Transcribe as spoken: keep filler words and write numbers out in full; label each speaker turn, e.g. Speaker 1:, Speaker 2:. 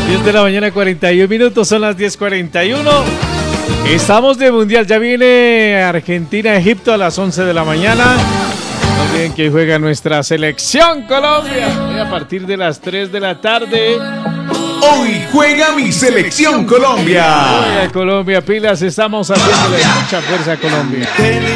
Speaker 1: diez de la mañana, cuarenta y un minutos, son las diez cuarenta y uno. Estamos de mundial, ya viene Argentina-Egipto a las once de la mañana. No olviden que hoy juega nuestra selección Colombia. Y a partir de las tres de la tarde.
Speaker 2: Hoy juega mi selección Colombia.
Speaker 1: Juega Colombia, pilas, estamos haciéndole mucha fuerza a Colombia.